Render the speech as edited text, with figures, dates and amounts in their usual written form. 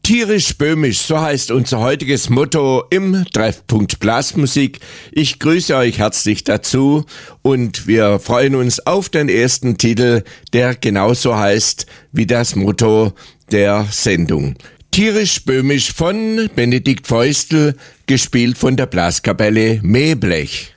Tierisch böhmisch, so heißt unser heutiges Motto im Treffpunkt Blasmusik. Ich grüße euch herzlich dazu und wir freuen uns auf den ersten Titel, der genauso heißt wie das Motto der Sendung. Tierisch böhmisch von Benedikt Feustel, gespielt von der Blaskapelle Mehlblech.